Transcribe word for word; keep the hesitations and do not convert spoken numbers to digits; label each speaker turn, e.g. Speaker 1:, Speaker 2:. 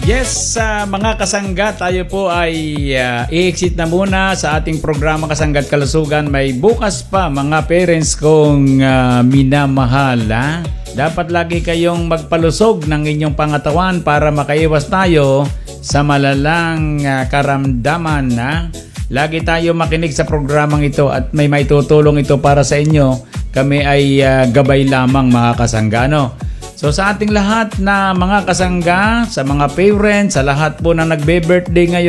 Speaker 1: Yes, uh, mga kasangga, tayo po ay uh, i-exit na muna sa ating programa Kasangga't Kalusugan. May bukas pa mga parents kong uh, minamahal. Ha? Dapat lagi kayong magpalusog ng inyong pangatawan para makaiwas tayo sa malalang uh, karamdaman. Ha? Lagi tayo makinig sa programang ito at may maitutulong ito para sa inyo. Kami ay uh, gabay lamang mga kasangga. No? So sa ating lahat na mga kasangga, sa mga parents, sa lahat po na nagbe-birthday ngayon,